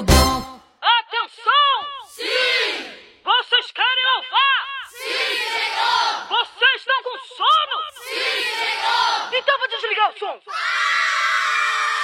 muito bom. Atenção! Sim! Vocês querem louvar? Sim, Senhor! Vocês estão com sono? Sim, Senhor! Então vou desligar o som.